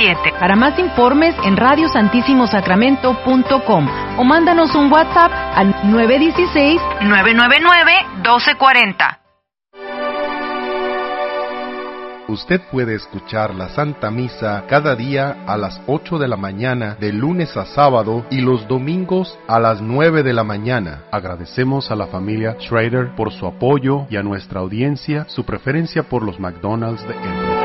917. Para más informes en radiosantissimosacramento.com o mándanos un WhatsApp al 916-999-1240. Usted puede escuchar la Santa Misa cada día a las 8 de la mañana, de lunes a sábado, y los domingos a las 9 de la mañana. Agradecemos a la familia Schrader por su apoyo y a nuestra audiencia su preferencia por los McDonald's de Embro.